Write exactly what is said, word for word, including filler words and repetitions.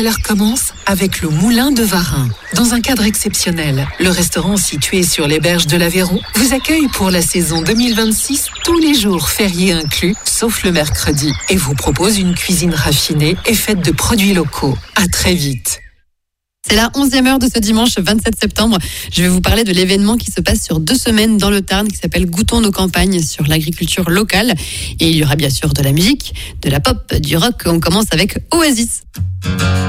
l'heure commence avec le Moulin de Varin. Dans un cadre exceptionnel, le restaurant situé sur les berges de l'Aveyron vous accueille pour la saison deux mille vingt-six, tous les jours fériés inclus, sauf le mercredi, et vous propose une cuisine raffinée et faite de produits locaux. À très vite. C'est la onzième heure de ce dimanche vingt-sept septembre. Je vais vous parler de l'événement qui se passe sur deux semaines dans le Tarn, qui s'appelle Goûtons nos campagnes, sur l'agriculture locale. Et il y aura bien sûr de la musique, de la pop, du rock. On commence avec Oasis.